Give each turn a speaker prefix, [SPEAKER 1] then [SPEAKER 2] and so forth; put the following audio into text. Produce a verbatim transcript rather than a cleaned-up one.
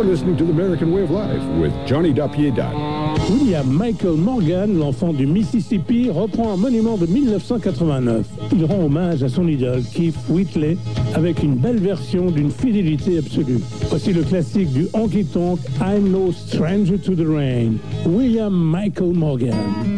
[SPEAKER 1] listening to The American Way of Life with Johnny Dapieda.
[SPEAKER 2] William Michael Morgan, l'enfant du Mississippi, reprend un monument de mille neuf cent quatre-vingt-neuf. Il rend hommage à son idole, Keith Whitley, avec une belle version d'une fidélité absolue. Voici le classique du honky-tonk I'm No Stranger to the Rain, William Michael Morgan.